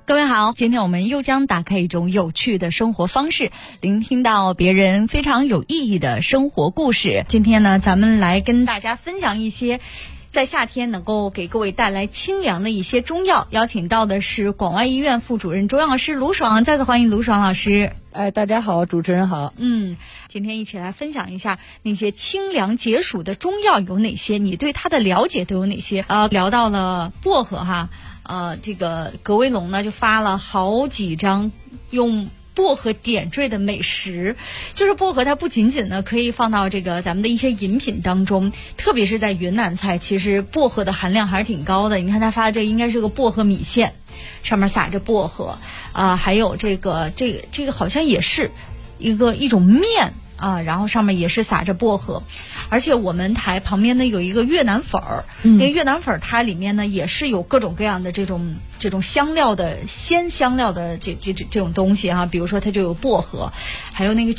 各位好，今天我们又将打开一种有趣的生活方式，聆听到别人非常有意义的生活故事。今天呢，咱们来跟大家分享一些在夏天能够给各位带来清凉的一些中药。邀请到的是广外医院副主任中药师卢爽，再次欢迎卢爽老师。 大家好，主持人好。 今天一起来分享一下那些清凉解暑的中药有哪些，你对它的了解都有哪些。聊到了薄荷哈，这个格威龙呢就发了好几张用薄荷点缀的美食，就是薄荷它不仅仅呢可以放到这个咱们的一些饮品当中，特别是在云南菜，其实薄荷的含量还是挺高的。你看他发的这应该是个薄荷米线，上面撒着薄荷还有这个好像也是一种面然后上面也是撒着薄荷。而且我们台旁边呢有一个越南粉儿，那个越南粉它里面呢也是有各种各样的这种香料的鲜香料的这种东西哈，比如说它就有薄荷，还有那个